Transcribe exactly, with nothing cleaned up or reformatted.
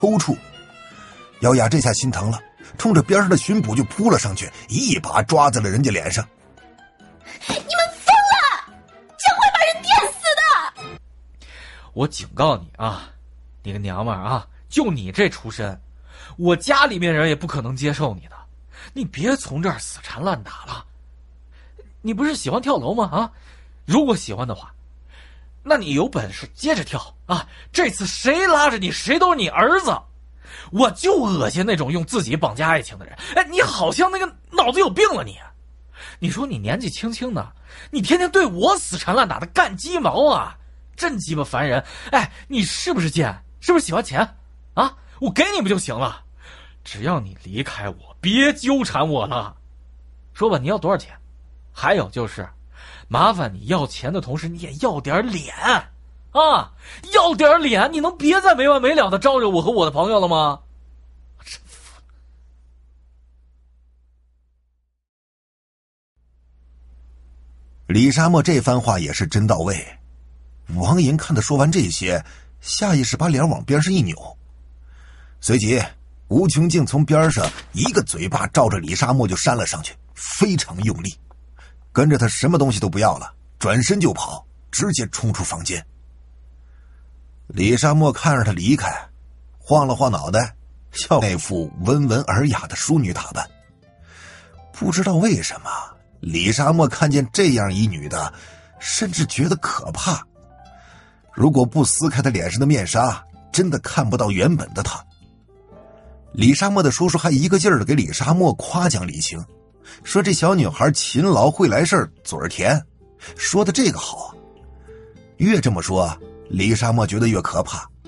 抽搐。姚雅这下心疼了，冲着边上的巡捕就扑了上去，一把抓在了人家脸上。 你们疯了，这会把人电死的！ 我警告你啊，你个娘们儿啊，就你这出身，我家里面人也不可能接受你的，你别从这儿死缠烂打了。你不是喜欢跳楼吗？啊，如果喜欢的话，那你有本事接着跳啊！这次谁拉着你，谁都是你儿子。我就恶心那种用自己绑架爱情的人。哎，你好像那个脑子有病了你！你说你年纪轻轻的，你天天对我死缠烂打的干鸡毛啊，真鸡巴烦人！哎，你是不是贱？是不是喜欢钱？啊，我给你不就行了？只要你离开我，别纠缠我了。说吧，你要多少钱？还有就是，麻烦你要钱的同时，你也要点脸啊！要点脸，你能别再没完没了的招惹我和我的朋友了吗？真服。 李沙漠这番话也是真到位。王莹看他说完这些，下意识把脸往边上一扭，随即吴琼静从边上一个嘴巴照着李沙漠就扇了上去，非常用力，跟着他什么东西都不要了，转身就跑，直接冲出房间。李沙漠看着他离开，晃了晃脑袋，笑那副温文尔雅的淑女打扮。不知道为什么，李沙漠看见这样一女的，甚至觉得可怕。如果不撕开他脸上的面纱，真的看不到原本的他。李沙漠的叔叔还一个劲儿的给李沙漠夸奖李晴，说这小女孩勤劳会来事儿，嘴儿甜，说的这个好啊。越这么说，李沙漠觉得越可怕，